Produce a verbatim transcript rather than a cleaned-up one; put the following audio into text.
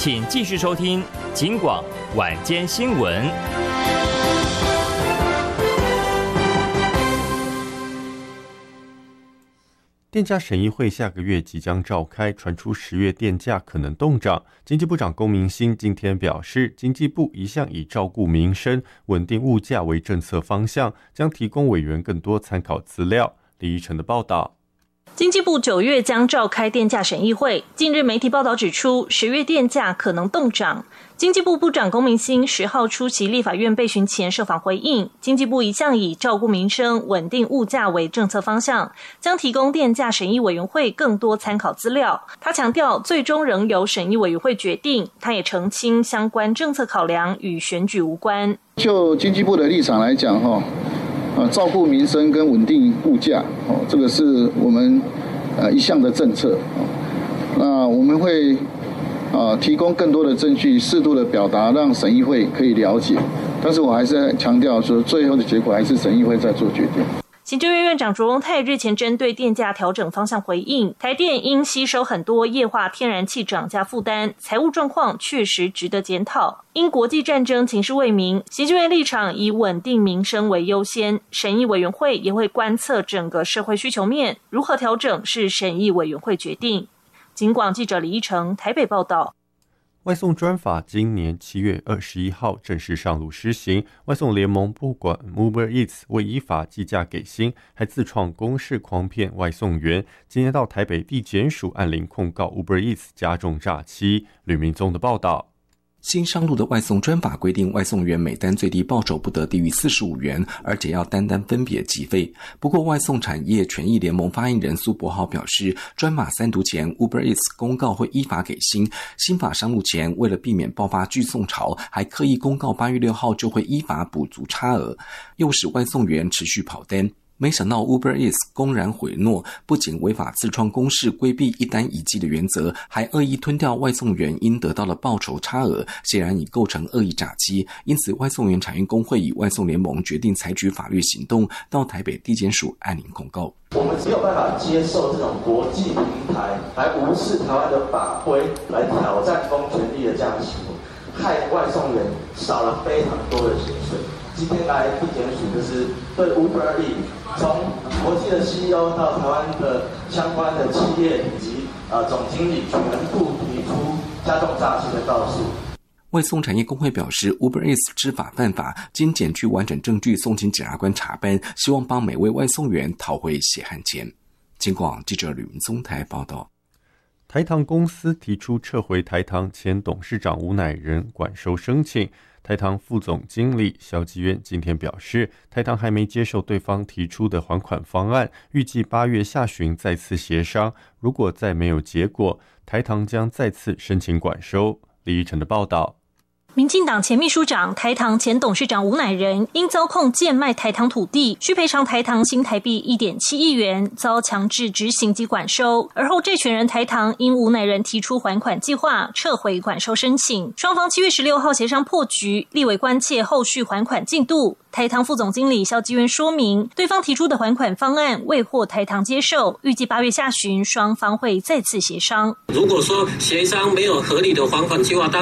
请继续收听警广晚间新闻。 电价审议会下个月即将召开，传出十月电价可能动涨。经济部长龚明鑫今天表示，经济部一向以照顾民生、稳定物价为政策方向，将提供委员更多参考资料。李依晨的报道。 经济部九月将召开电价审议会，近日媒体报道指出，十月电价可能动涨。经济部部长龚明鑫十号出席立法院备询前受访回应，经济部一向以照顾民生、稳定物价为政策方向，将提供电价审议委员会更多参考资料。他强调，最终仍由审议委员会决定。他也澄清，相关政策考量与选举无关。 就经济部的立场来讲，哈。呃，照顾民生跟稳定物价，哦，这个是我们呃一项的政策。哦，那我们会呃提供更多的证据，适度的表达，让审议会可以了解。但是我还是强调说，最后的结果还是审议会在做决定。 行政院院长卓荣泰日前针对电价调整方向回应，台电应吸收很多液化天然气涨价负担，财务状况确实值得检讨。因国际战争情势未明，行政院立场以稳定民生为优先，审议委员会也会观测整个社会需求面，如何调整是审议委员会决定。警广记者李依成台北报道。 外送专法今年七月二十一号正式上路施行，外送联盟不管 Uber Eats 未依法计价给薪，还自创公式诓骗外送员。今天到台北地检署按铃控告 Uber Eats 加重诈欺。吕明宗的报道。 新上路的外送专法规定，外送员每单最低报酬不得低于四十五元，而且要单单分别计费。不过，外送产业权益联盟发言人苏博浩表示，专法三读前 Uber Eats 公告会依法给薪，新法上路前为了避免爆发拒送潮，还刻意公告八月六号就会依法补足差额，诱使外送员持续跑单。没想到 Uber Eats 公然毁诺，不仅违法自创公式规避一单一计的原则，还恶意吞掉外送员应得到的报酬差额，显然已构成恶意诈欺。因此，外送员产业工会与外送联盟决定采取法律行动，到台北地检署按铃控告。 我们没有办法接受这种国际平台来无视台湾的法规，来挑战公权力的这样的行为，害外送员少了非常多的薪水。今天来地检署就是对 Uber Eats 从国际的 C E O 到台湾的相关的企业以及呃总经理全部提出加重诈欺的告诉。 外送产业工会表示 ，Uber Eats 知法犯法，经检具完整证据送请检察官查办，希望帮每位外送员讨回血汗钱。警广记者吕明宗台报道。 台糖公司提出撤回台糖前董事长吴乃仁管收申请。台糖副总经理萧基渊今天表示，台糖还没接受对方提出的还款方案，预计八月下旬再次协商。如果再没有结果，台糖将再次申请管收。李依晨的报道。 民进党前秘书长、台糖前董事长吴乃仁因遭控贱卖台糖土地，需赔偿台糖新台币 一点七亿元，遭强制执行及管收。而后债权人台糖因吴乃仁提出还款计划，撤回管收申请。双方七月十六号协商破局，立委关切后续还款进度。台糖副总经理萧基渊说明，对方提出的还款方案未获台糖接受，预计八月下旬双方会再次协商。 如果说协商没有合理的还款计划，